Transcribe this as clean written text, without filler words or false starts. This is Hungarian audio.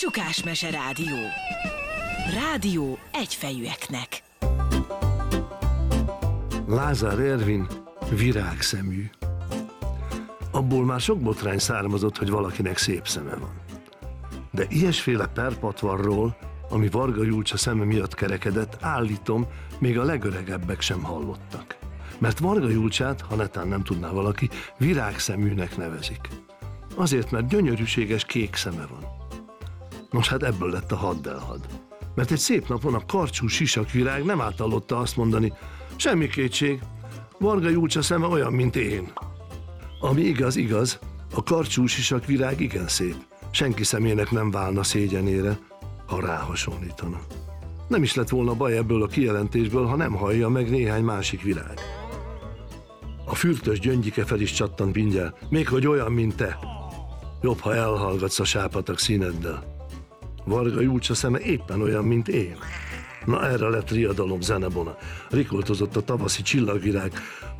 Pucsukás-mese rádió. Rádió egyfejűeknek. Lázár Ervin virágszemű. Abból már sok botrány származott, hogy valakinek szép szeme van. De ilyesféle perpatvarról, ami Varga Julcsa szeme miatt kerekedett, állítom, még a legöregebbek sem hallottak. Mert Varga Julcsát, ha netán nem tudná valaki, virágszeműnek nevezik. Azért, mert gyönyörűséges kék szeme van. Nos, hát ebből lett a haddelhad. Mert egy szép napon a karcsú sisakvirág nem átallotta azt mondani, semmi kétség, Varga Julcsa szeme olyan, mint én. Ami igaz, a karcsú sisakvirág igen szép. Senki szemének nem válna szégyenére, ha ráhasonlítana. Nem is lett volna baj ebből a kijelentésből, ha nem hallja meg néhány másik virág. A fürtös gyöngyike fel is csattant mindjárt, még hogy olyan, mint te. Jobb, ha elhallgatsz a sápatak színeddel. Varga Julcsa szeme éppen olyan, mint én. Na erre lett riadalom zenebona. Rikoltozott a tavaszi csillagvirág,